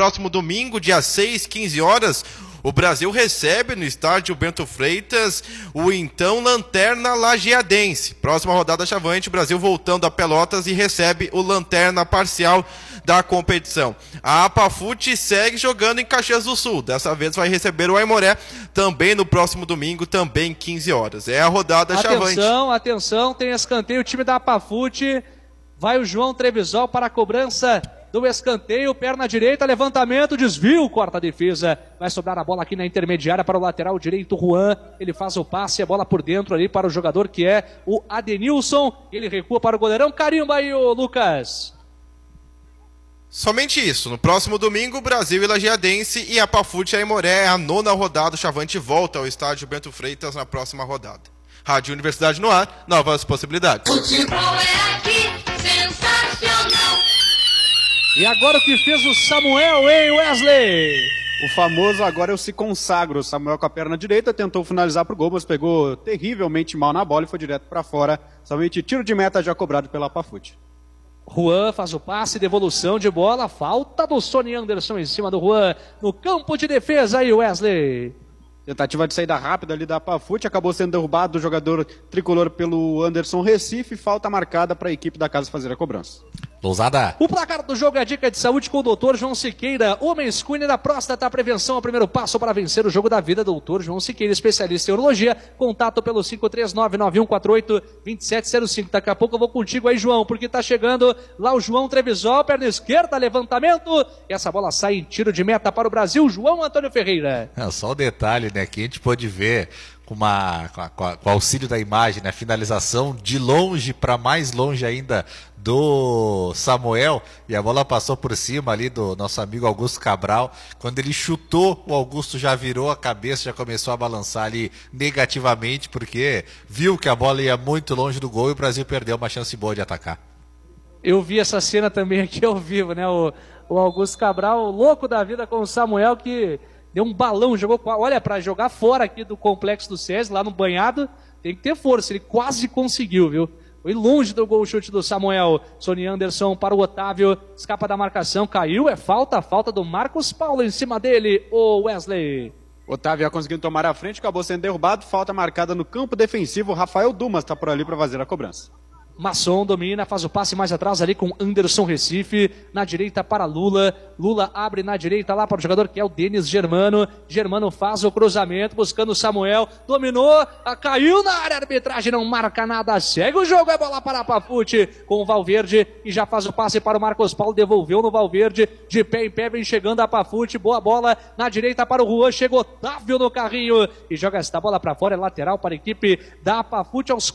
próximo domingo, dia 6, 15 horas, o Brasil recebe no estádio Bento Freitas o então Lanterna Lajeadense. Próxima rodada chavante, o Brasil voltando a Pelotas e recebe o Lanterna parcial da competição. A APAFUT segue jogando em Caxias do Sul. Dessa vez vai receber o Aimoré também no próximo domingo, também 15 horas. É a rodada chavante. Atenção, tem escanteio, o time da APAFUT. Vai o João Trevisol para a cobrança do escanteio, perna direita, levantamento, desvio, corta a defesa. Vai sobrar a bola aqui na intermediária para o lateral direito, Juan. Ele faz o passe, a bola por dentro ali para o jogador que é o Adenilson. Ele recua para o goleirão. Carimba aí, ô Lucas. Somente isso. No próximo domingo, Brasil e Lajeadense e APAFUT e Aimoré. A 9ª rodada, o chavante volta ao estádio Bento Freitas na próxima rodada. Rádio Universidade no ar, novas possibilidades. Futebol é aqui, sensacional. E agora o que fez o Samuel, hein, Wesley? O famoso agora eu se consagro. O Samuel com a perna direita tentou finalizar pro gol, mas pegou terrivelmente mal na bola e foi direto para fora. Somente tiro de meta já cobrado pela APAFUT. Juan faz o passe, devolução de bola, falta do Sony Anderson em cima do Juan, no campo de defesa aí, Wesley. Tentativa de saída rápida ali da APAFUT, acabou sendo derrubado do jogador tricolor pelo Anderson Recife, falta marcada para a equipe da casa fazer a cobrança. Lousada. O placar do jogo é a dica de saúde com o Dr. João Siqueira. Homens Cunha da próstata, prevenção, é o primeiro passo para vencer o jogo da vida. Dr. João Siqueira, especialista em urologia. Contato pelo 539-9148-2705. Daqui a pouco eu vou contigo aí, João, porque tá chegando lá o João Trevisol, perna esquerda, levantamento. E essa bola sai em tiro de meta para o Brasil. João Antônio Ferreira. Só o detalhe, né, que a gente pôde ver com o auxílio da imagem, né, finalização de longe para mais longe ainda do Samuel, e a bola passou por cima ali do nosso amigo Augusto Cabral. Quando ele chutou, o Augusto já virou a cabeça, já começou a balançar ali negativamente, porque viu que a bola ia muito longe do gol e o Brasil perdeu uma chance boa de atacar. Eu vi essa cena também aqui ao vivo, né, o Augusto Cabral, louco da vida com o Samuel, que deu um balão, jogou, olha, para jogar fora aqui do complexo do SESI, lá no banhado, tem que ter força, ele quase conseguiu, viu? Foi longe do gol, chute do Samuel. Sony Anderson para o Otávio, escapa da marcação, caiu, é falta do Marcos Paulo em cima dele, o Wesley. Otávio conseguindo tomar a frente, acabou sendo derrubado, falta marcada no campo defensivo, Rafael Dumas está por ali para fazer a cobrança. Masson domina, faz o passe mais atrás ali com Anderson Recife, na direita para Lula, Lula abre na direita lá para o jogador que é o Denis Germano, Germano faz o cruzamento, buscando o Samuel, dominou, caiu na área, a arbitragem não marca nada, segue o jogo, é bola para a APAFUT com o Valverde, e já faz o passe para o Marcos Paulo, devolveu no Valverde, de pé em pé, vem chegando a APAFUT, boa bola, na direita para o Juan, chega Otávio no carrinho, e joga esta bola para fora, é lateral para a equipe da APAFUT aos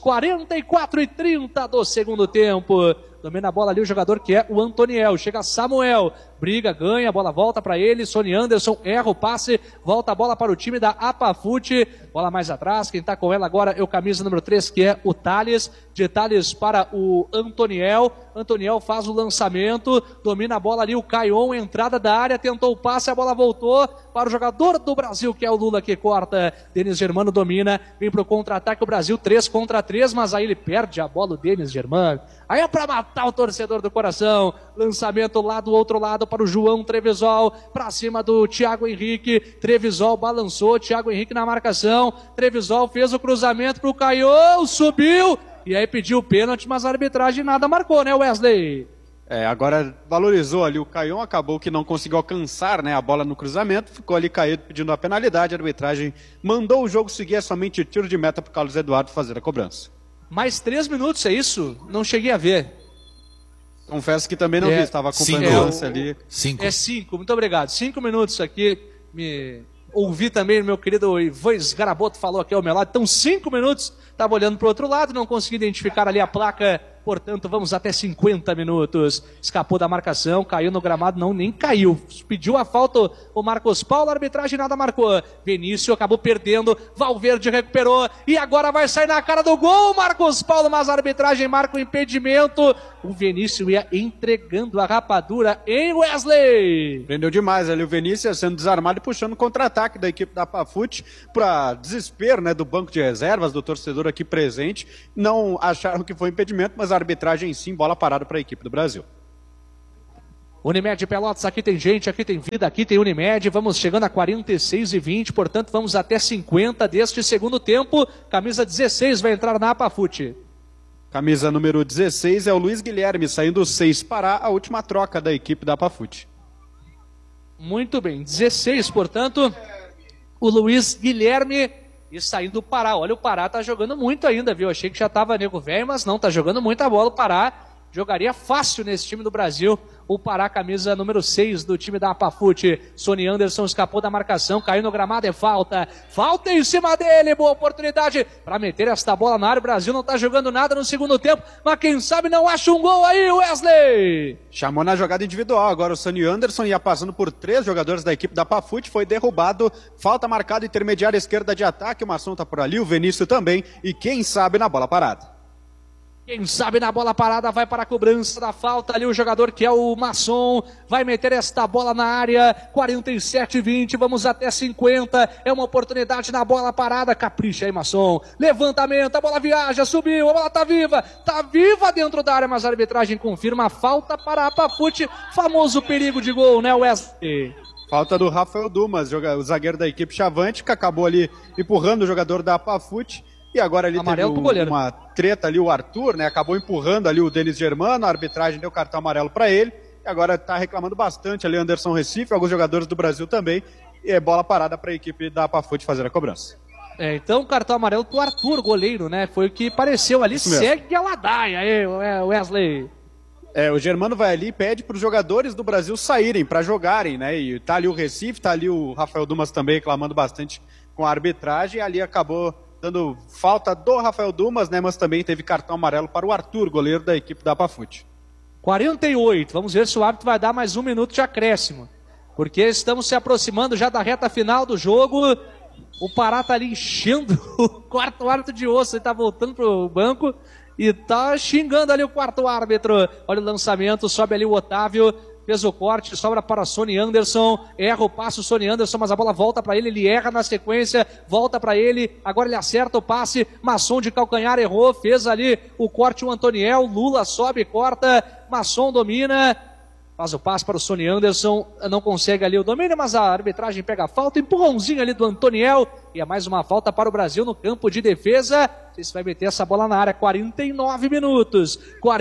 44:30 do segundo tempo. Domina a bola ali o jogador que é o Antoniel. Chega Samuel, briga, ganha, a bola volta para ele. Sony Anderson erra o passe, volta a bola para o time da APAFUT. Bola mais atrás, quem está com ela agora é o camisa número 3, que é o Thales. De Thales para o Antoniel. Antoniel faz o lançamento, domina a bola ali o Caion, entrada da área, tentou o passe, a bola voltou para o jogador do Brasil, que é o Lula, que corta. Denis Germano domina, vem para o contra-ataque, o Brasil 3 contra 3, mas aí ele perde a bola, o Denis Germano. Aí é para matar o torcedor do coração. Lançamento lá do outro lado para o João Trevisol, para cima do Thiago Henrique. Trevisol balançou, Thiago Henrique na marcação. Trevisol fez o cruzamento para o Caion, subiu. E aí pediu o pênalti, mas a arbitragem nada marcou, né, Wesley? Agora valorizou ali o Caion, acabou que não conseguiu alcançar, né, a bola no cruzamento, ficou ali caído pedindo a penalidade, a arbitragem mandou o jogo seguir, é somente tiro de meta para o Carlos Eduardo fazer a cobrança. Mais 3 minutos, é isso? Não cheguei a ver. Confesso que também não vi, estava acompanhando o lance ali. 5. É 5, muito obrigado. 5 minutos aqui, me ouvi também, meu querido Ivan Garaboto falou aqui ao meu lado, então 5 minutos, estava olhando para o outro lado, não consegui identificar ali a placa, portanto vamos até 50 minutos. Escapou da marcação, caiu no gramado, não, nem caiu, pediu a falta o Marcos Paulo, a arbitragem nada marcou. Vinícius acabou perdendo, Valverde recuperou, e agora vai sair na cara do gol, Marcos Paulo, mas a arbitragem marca o impedimento. O Vinícius ia entregando a rapadura em Wesley. Prendeu demais ali o Vinícius, sendo desarmado e puxando o contra-ataque da equipe da APAFUT, para desespero, né, do banco de reservas, do torcedor aqui presente. Não acharam que foi impedimento, mas a arbitragem sim, bola parada para a equipe do Brasil. Unimed Pelotas, aqui tem gente, aqui tem vida, aqui tem Unimed. Vamos chegando a 46:20, portanto vamos até 50 deste segundo tempo. Camisa 16 vai entrar na Apafute. Camisa número 16 é o Luiz Guilherme, saindo 6 para a última troca da equipe da Apafute. Muito bem, 16, portanto, o Luiz Guilherme e saindo o Pará. Olha, o Pará tá jogando muito ainda, viu? Achei que já tava nego velho, mas não, tá jogando muita bola o Pará. Jogaria fácil nesse time do Brasil. O Pará, camisa número 6 do time da Apafute. Sony Anderson escapou da marcação, caiu no gramado, é falta. Falta em cima dele, boa oportunidade para meter esta bola na área. O Brasil não tá jogando nada no segundo tempo, mas quem sabe não acha um gol aí, Wesley! Chamou na jogada individual, agora o Sony Anderson ia passando por 3 jogadores da equipe da Apafute, foi derrubado, falta marcada intermediária esquerda de ataque, o Masson tá por ali, o Vinícius também, e quem sabe na bola parada. Quem sabe na bola parada vai para a cobrança da falta ali o jogador que é o Masson, vai meter esta bola na área, 47:20, vamos até 50, é uma oportunidade na bola parada, capricha aí Masson, levantamento, a bola viaja, subiu, a bola tá viva dentro da área, mas a arbitragem confirma a falta para a Apafute, famoso perigo de gol, né Wesley? Falta do Rafael Dumas, o zagueiro da equipe Chavante, que acabou ali empurrando o jogador da Apafute. E agora ali amarelo teve uma treta ali, o Arthur, né? Acabou empurrando ali o Denis Germano, a arbitragem deu cartão amarelo para ele. E agora tá reclamando bastante ali Anderson Recife, alguns jogadores do Brasil também. E é bola parada para a equipe da Apafute fazer a cobrança. Então cartão amarelo pro Arthur, goleiro, né? Foi o que pareceu ali, segue a ladaia aí, Wesley. O Germano vai ali e pede para os jogadores do Brasil saírem, para jogarem, né? E tá ali o Recife, tá ali o Rafael Dumas também reclamando bastante com a arbitragem. E ali acabou dando falta do Rafael Dumas, né? Mas também teve cartão amarelo para o Arthur, goleiro da equipe da Apafute. 48, vamos ver se o árbitro vai dar mais 1 minuto de acréscimo. Porque estamos se aproximando já da reta final do jogo. O Pará tá ali enchendo o quarto árbitro de osso, ele tá voltando pro banco e tá xingando ali o quarto árbitro. Olha o lançamento, sobe ali o Otávio. Fez o corte, sobra para Sony Anderson, erra o passo Sony Anderson, mas a bola volta para ele erra na sequência, volta para ele, agora ele acerta o passe, Masson de calcanhar errou, fez ali o corte o Antoniel, Lula sobe, corta, Masson domina, faz o passe para o Sony Anderson, não consegue ali o domínio, mas a arbitragem pega a falta, empurrãozinho ali do Antoniel, e é mais uma falta para o Brasil no campo de defesa. Não sei se vai meter essa bola na área, 49 minutos,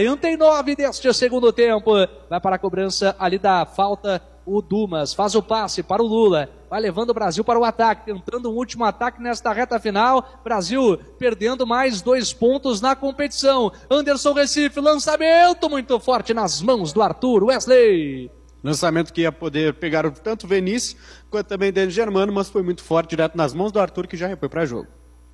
49 deste segundo tempo, vai para a cobrança ali da falta, o Dumas, faz o passe para o Lula, vai levando o Brasil para o ataque, tentando um último ataque nesta reta final, Brasil perdendo mais 2 pontos na competição, Anderson Recife, lançamento muito forte nas mãos do Arthur, Wesley. Lançamento que ia poder pegar tanto o Vinícius quanto também Denis Germano, mas foi muito forte, direto nas mãos do Arthur, que já repõe para jogo.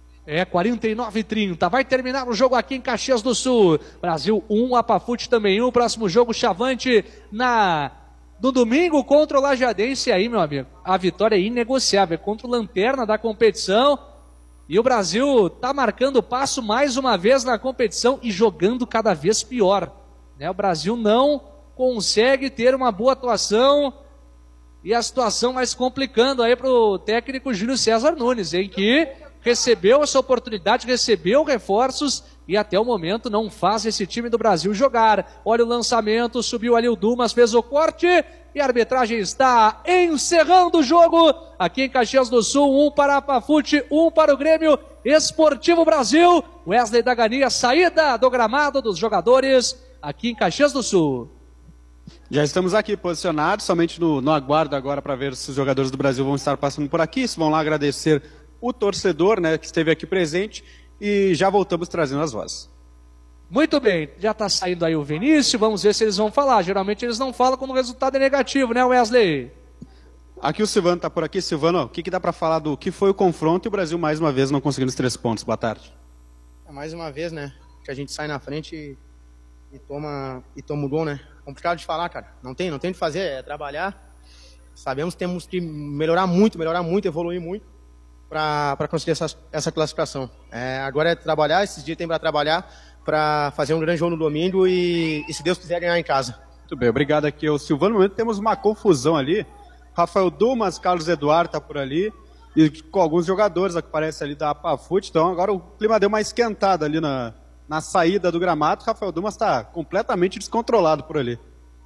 49:30, vai terminar o jogo aqui em Caxias do Sul, Brasil 1, Apafute também 1, próximo jogo Chavante no domingo contra o Lajadense, aí meu amigo, a vitória é inegociável, contra o lanterna da competição, e o Brasil tá marcando passo mais uma vez na competição e jogando cada vez pior, né? O Brasil não consegue ter uma boa atuação e a situação vai se complicando aí pro técnico Júlio César Nunes, em que recebeu essa oportunidade, recebeu reforços e até o momento não faz esse time do Brasil jogar. Olha o lançamento, subiu ali o Dumas, fez o corte e a arbitragem está encerrando o jogo aqui em Caxias do Sul. 1 para a Apafute, 1 para o Grêmio Esportivo Brasil. Wesley da Gania, saída do gramado dos jogadores aqui em Caxias do Sul. Já estamos aqui posicionados, somente no aguardo agora para ver se os jogadores do Brasil vão estar passando por aqui. Vão lá agradecer o torcedor, né, que esteve aqui presente, e já voltamos trazendo as vozes. Muito bem, já está saindo aí o Vinícius, vamos ver se eles vão falar. Geralmente eles não falam quando o resultado é negativo, né, Wesley? Aqui o Silvano está por aqui. Silvano, o que dá para falar do que foi o confronto e o Brasil mais uma vez não conseguindo os 3 pontos? Boa tarde. Mais uma vez, né, que a gente sai na frente e toma o gol, né? Complicado de falar, cara. Não tem o que fazer, é trabalhar. Sabemos que temos que melhorar muito, evoluir muito para conseguir essa classificação. Agora é trabalhar, esses dias tem para trabalhar, para fazer um grande jogo no domingo e se Deus quiser, ganhar em casa. Muito bem, obrigado aqui ao Silvano. No momento temos uma confusão ali. Rafael Dumas, Carlos Eduardo está por ali, e com alguns jogadores que aparecem ali da Apafute. Então agora o clima deu uma esquentada ali na saída do gramado. Rafael Dumas está completamente descontrolado por ali.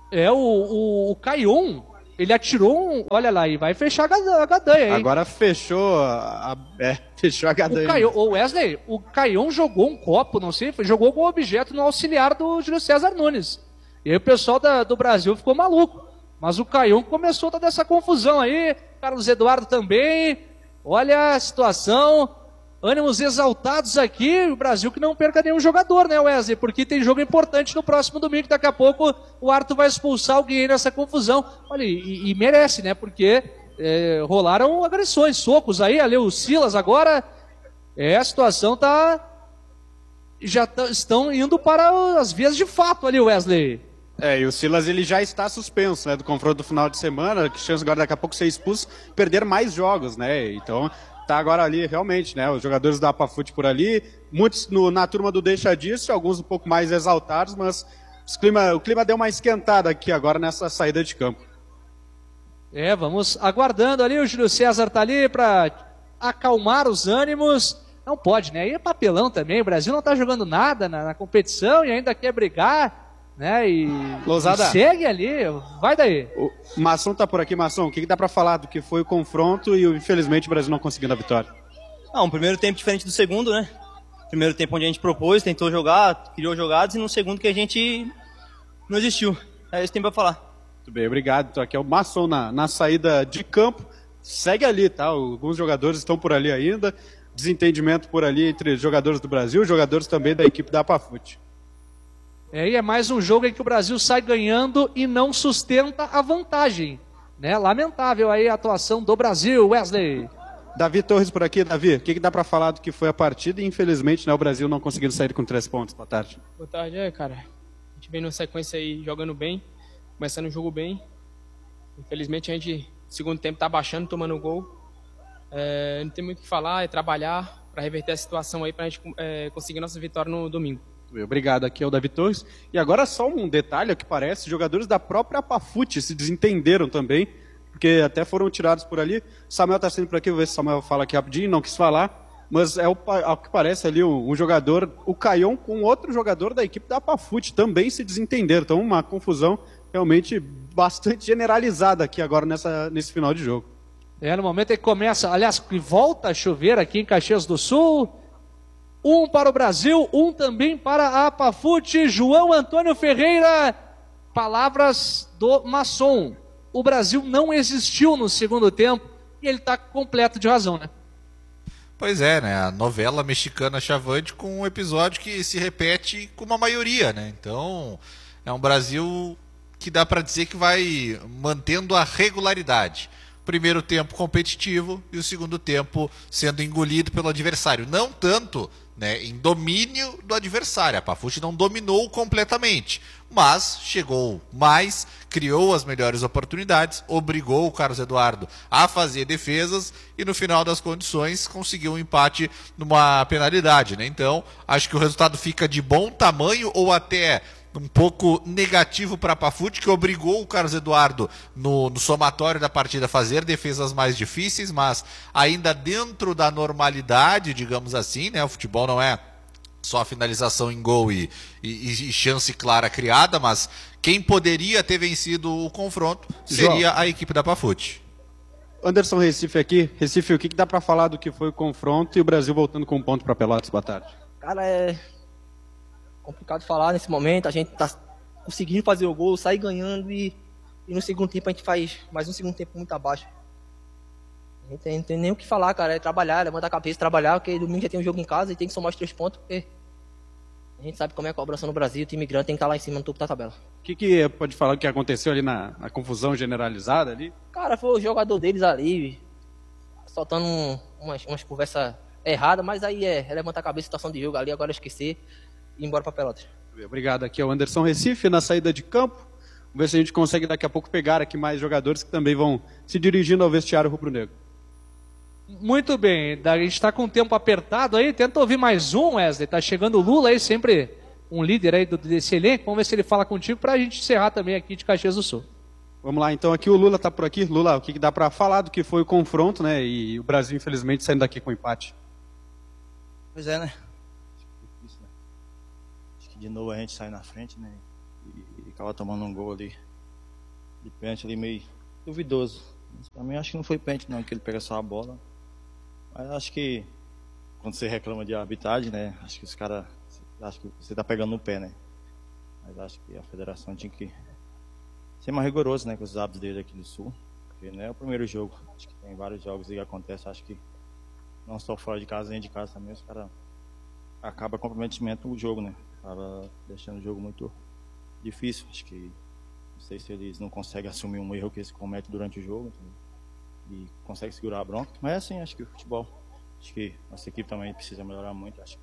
O Caion, ele atirou olha lá, e vai fechar a gadanha, hein? Agora fechou fechou a gadanha. O Wesley, o Caion jogou um copo, não sei, jogou com objeto no auxiliar do Júlio César Nunes. E aí o pessoal do Brasil ficou maluco. Mas o Caion começou toda essa confusão aí, Carlos Eduardo também. Olha a situação, ânimos exaltados aqui, o Brasil que não perca nenhum jogador, né, Wesley? Porque tem jogo importante no próximo domingo, daqui a pouco o Arthur vai expulsar alguém nessa confusão. Olha, e merece, né, porque rolaram agressões, socos aí, ali o Silas agora, a situação estão indo para as vias de fato ali, Wesley. E o Silas ele já está suspenso, né, do confronto do final de semana, que chance agora daqui a pouco ser expulso, perder mais jogos, né, então tá agora ali realmente, né, os jogadores da Apafute por ali, muitos na turma do Deixa Disso, alguns um pouco mais exaltados, mas o clima deu uma esquentada aqui agora nessa saída de campo. Vamos aguardando ali, o Júlio César tá ali para acalmar os ânimos, não pode, né, aí é papelão também, o Brasil não tá jogando nada na competição e ainda quer brigar, né, e segue ali, vai daí. O Masson tá por aqui, Masson, o que dá para falar do que foi o confronto e infelizmente o Brasil não conseguindo a vitória? Um primeiro tempo diferente do segundo, né? Primeiro tempo onde a gente propôs, tentou jogar, criou jogadas, e no segundo que a gente não existiu. É isso que tem para falar. Muito bem, obrigado. Então aqui é o Masson na saída de campo, segue ali, tá? Alguns jogadores estão por ali ainda, desentendimento por ali entre jogadores do Brasil, jogadores também da equipe da Apafute. E é mais um jogo em que o Brasil sai ganhando e não sustenta a vantagem, né? Lamentável aí a atuação do Brasil, Wesley. Davi Torres por aqui. Davi, o que dá para falar do que foi a partida e infelizmente, né, o Brasil não conseguindo sair com 3 pontos. Boa tarde. Boa tarde, cara. A gente vem numa sequência aí jogando bem, começando o jogo bem. Infelizmente a gente, no segundo tempo, tá baixando, tomando gol. Não tem muito o que falar, é trabalhar para reverter a situação aí, pra gente conseguir nossa vitória no domingo. Obrigado, aqui é o Davi Torres. E agora só um detalhe, que parece, jogadores da própria Apafute se desentenderam também, porque até foram tirados por ali. Samuel está sendo por aqui, vou ver se Samuel fala aqui rapidinho, não quis falar, mas ao que parece ali um jogador, o Caion com outro jogador da equipe da Apafute também se desentenderam. Então uma confusão realmente bastante generalizada aqui agora nesse final de jogo. No momento em que começa, aliás, que volta a chover aqui em Caxias do Sul. Um para o Brasil, um também para a Apafute. João Antônio Ferreira, palavras do Masson. O Brasil não existiu no segundo tempo e ele está completo de razão, né? Pois é, né? A novela mexicana Chavante com um episódio que se repete com uma maioria, né? Então, é um Brasil que dá para dizer que vai mantendo a regularidade. Primeiro tempo competitivo e o segundo tempo sendo engolido pelo adversário. Não tanto, né, em domínio do adversário. A Apafute não dominou completamente, mas chegou mais, criou as melhores oportunidades, obrigou o Carlos Eduardo a fazer defesas e no final das condições conseguiu um empate numa penalidade, né? Então, acho que o resultado fica de bom tamanho ou até um pouco negativo para a Apafute, que obrigou o Carlos Eduardo no somatório da partida a fazer defesas mais difíceis, mas ainda dentro da normalidade, digamos assim, né? O futebol não é só finalização em gol e chance clara criada, mas quem poderia ter vencido o confronto seria a equipe da Apafute. Anderson Recife aqui. Recife, o que dá para falar do que foi o confronto e o Brasil voltando com um ponto para Pelotas? Boa tarde. Cara, é complicado falar nesse momento, a gente tá conseguindo fazer o gol, sair ganhando e no segundo tempo a gente faz mais um segundo tempo muito abaixo. A gente não tem nem o que falar, cara, é trabalhar, levantar a cabeça, trabalhar, porque domingo já tem um jogo em casa e tem que somar os 3 pontos, porque a gente sabe como é a cobrança no Brasil, o time grande tem que estar lá em cima no topo da tabela. O que pode falar que aconteceu ali na confusão generalizada ali? Cara, foi o jogador deles ali, soltando umas conversas erradas, mas aí é levantar a cabeça, situação de jogo ali, agora esquecer e ir embora para Pelotas. Obrigado, aqui é o Anderson Recife na saída de campo. Vamos ver se a gente consegue daqui a pouco pegar aqui mais jogadores que também vão se dirigindo ao vestiário rubro-negro. Muito bem, a gente está com o tempo apertado aí, tenta ouvir mais um, Wesley, tá chegando o Lula aí, sempre um líder aí desse elenco, vamos ver se ele fala contigo para a gente encerrar também aqui de Caxias do Sul. Vamos lá, então aqui o Lula está por aqui. Lula, o que dá para falar do que foi o confronto, né, e o Brasil infelizmente saindo daqui com empate? Pois é, né? Acho que de novo a gente sai na frente, né, e acaba tomando um gol ali de pênalti ali meio duvidoso. Mas pra mim acho que não foi pênalti não, que ele pega só a bola. Mas acho que quando você reclama de arbitragem, né? Acho que os caras acham que você tá pegando no pé, né? Mas acho que a federação tinha que ser mais rigoroso, né, com os árbitros dele aqui do Sul. Porque não é o primeiro jogo. Acho que tem vários jogos aí que acontece. Acho que não só fora de casa, nem de casa também, os caras acabam comprometimento o jogo, né? Acaba deixando o jogo muito difícil. Acho que não sei se eles não conseguem assumir um erro que eles cometem durante o jogo, entendeu? E conseguem segurar a bronca. Mas é assim, acho que o futebol, acho que nossa equipe também precisa melhorar muito. Acho que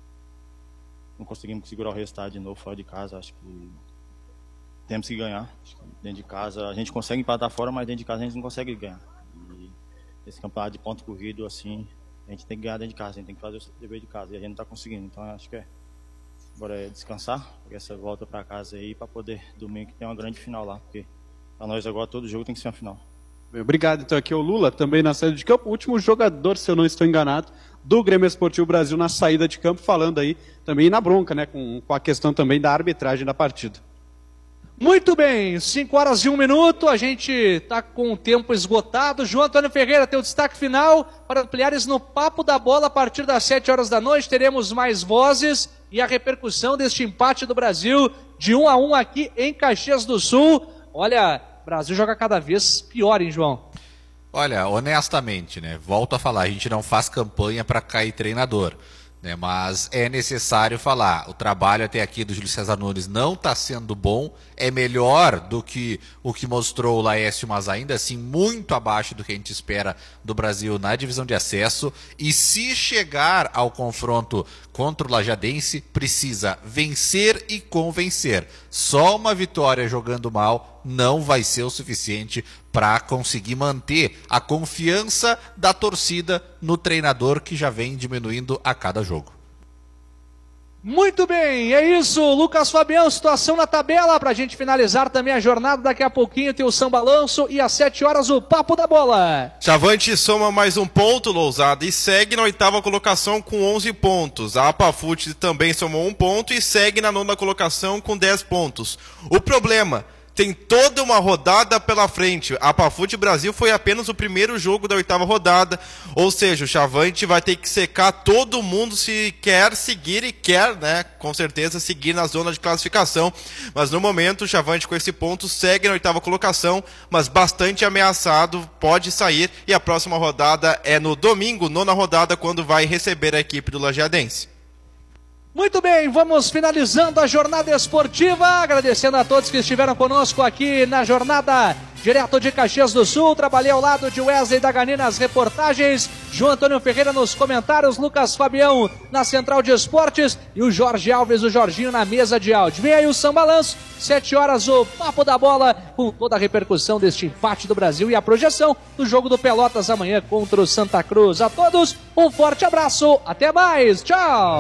não conseguimos segurar o resultado de novo fora de casa. Acho que temos que ganhar. Acho que dentro de casa a gente consegue empatar fora, mas dentro de casa a gente não consegue ganhar. E esse campeonato de ponto corrido, assim, a gente tem que ganhar dentro de casa, a gente tem que fazer o dever de casa. E a gente não está conseguindo. Então acho que agora é descansar, pegar essa volta para casa aí, para poder domingo que tem uma grande final lá. Porque para nós agora todo jogo tem que ser uma final. Obrigado. Então aqui é o Lula, também na saída de campo. O último jogador, se eu não estou enganado, do Grêmio Esportivo Brasil na saída de campo, falando aí também na bronca, né? Com a questão também da arbitragem da partida. Muito bem, 5 horas e 1 minuto, a gente está com o tempo esgotado. João Antônio Ferreira tem o destaque final para ampliares no Papo da Bola. A partir das 7 horas da noite teremos mais vozes e a repercussão deste empate do Brasil de 1-1 aqui em Caxias do Sul. Olha, o Brasil joga cada vez pior, hein, João? Olha, honestamente, né, volto a falar, a gente não faz campanha para cair treinador. Né, mas é necessário falar, o trabalho até aqui do Júlio César Nunes não está sendo bom, é melhor do que o que mostrou o Laércio, mas ainda assim muito abaixo do que a gente espera do Brasil na divisão de acesso, e se chegar ao confronto contra o Lajadense, precisa vencer e convencer. Só uma vitória jogando mal não vai ser o suficiente para conseguir manter a confiança da torcida no treinador, que já vem diminuindo a cada jogo. Muito bem, é isso, Lucas Fabião, situação na tabela, pra gente finalizar também a jornada, daqui a pouquinho tem o São Balanço e às 7 horas o Papo da Bola. Chavante soma mais um ponto, Lousada, e segue na 8ª colocação com 11 pontos. A Apafute também somou um ponto e segue na 9ª colocação com 10 pontos. O problema... tem toda uma rodada pela frente. A Apafute Brasil foi apenas o primeiro jogo da 8ª rodada. Ou seja, o Chavante vai ter que secar todo mundo se quer seguir e quer, né, com certeza, seguir na zona de classificação. Mas no momento, o Chavante com esse ponto segue na 8ª colocação, mas bastante ameaçado, pode sair. E a próxima rodada é no domingo, 9ª rodada, quando vai receber a equipe do Lajeadense. Muito bem, vamos finalizando a jornada esportiva, agradecendo a todos que estiveram conosco aqui na jornada direto de Caxias do Sul. Trabalhei ao lado de Wesley Dagani nas reportagens, João Antônio Ferreira nos comentários, Lucas Fabião na central de esportes e o Jorge Alves, o Jorginho, na mesa de áudio. Vem aí o São Balanço, 7 horas o Papo da Bola, com toda a repercussão deste empate do Brasil e a projeção do jogo do Pelotas amanhã contra o Santa Cruz. A todos, um forte abraço, até mais, tchau!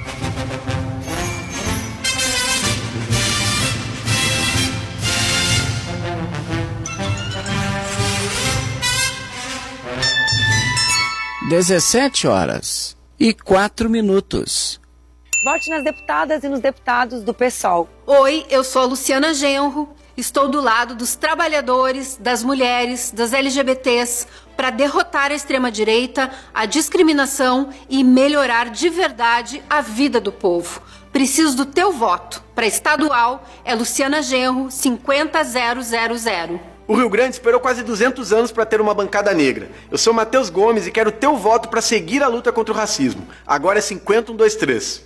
Dezessete horas e 4 minutos. Vote nas deputadas e nos deputados do PSOL. Oi, eu sou a Luciana Genro, estou do lado dos trabalhadores, das mulheres, das LGBTs, para derrotar a extrema-direita, a discriminação e melhorar de verdade a vida do povo. Preciso do teu voto. Para estadual, é Luciana Genro, 50000. O Rio Grande esperou quase 200 anos para ter uma bancada negra. Eu sou Matheus Gomes e quero teu voto para seguir a luta contra o racismo. Agora é 50123.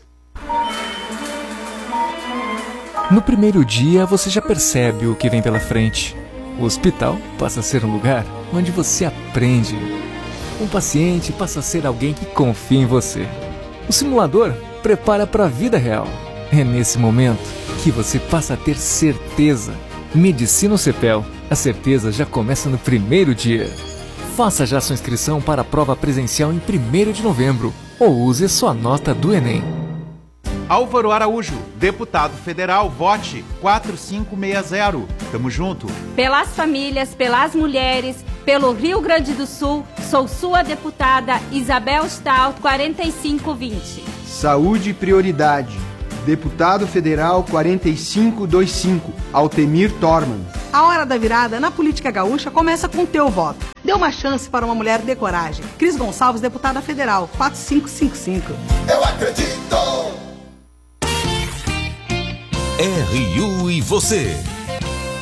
No primeiro dia, você já percebe o que vem pela frente. O hospital passa a ser um lugar onde você aprende. Um paciente passa a ser alguém que confia em você. O simulador prepara para a vida real. É nesse momento que você passa a ter certeza. Medicina CEPEL. A certeza já começa no primeiro dia. Faça já sua inscrição para a prova presencial em 1º de novembro ou use sua nota do Enem. Álvaro Araújo, deputado federal, vote 4560. Tamo junto. Pelas famílias, pelas mulheres, pelo Rio Grande do Sul, sou sua deputada Isabel Stout, 4520. Saúde e prioridade. Deputado federal 4525, Altemir Torman. A hora da virada na política gaúcha começa com o teu voto. Dê uma chance para uma mulher de coragem. Cris Gonçalves, deputada federal, 4555. Eu acredito! RU e você.